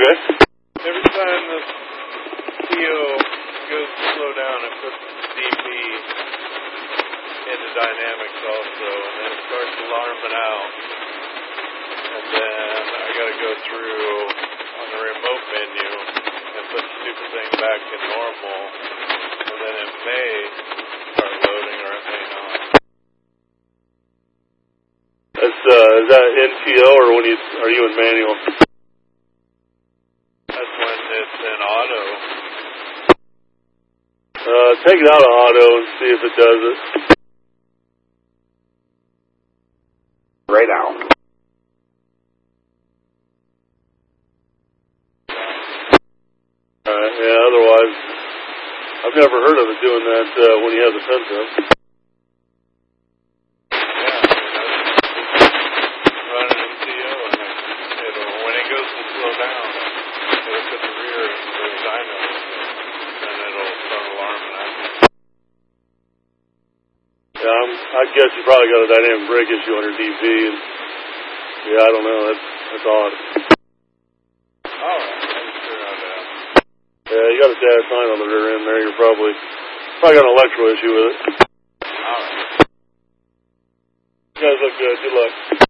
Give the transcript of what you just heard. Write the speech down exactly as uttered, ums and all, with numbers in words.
Okay. Every time the P O goes to slow down, it puts D P into dynamics also, and then it starts alarming out. And then I got to go through on the remote menu and put the stupid thing back in normal, and then it may start loading or it may not. That's, uh, is that N P O or when you, are you in manual? That's when it's in auto. Uh, take it out of auto and see if it does it. Right out. Alright, yeah, otherwise, I've never heard of it doing that uh, when you have the sensor up. Yeah, I'm, I guess you probably got a dynamic brake issue on your D P, and yeah, I don't know, that's, that's odd. Alright, I'm sure of that. Yeah, you got a dash nine on the rear end there, you're probably, probably got an electrical issue with it. Alright. You guys look good, good luck.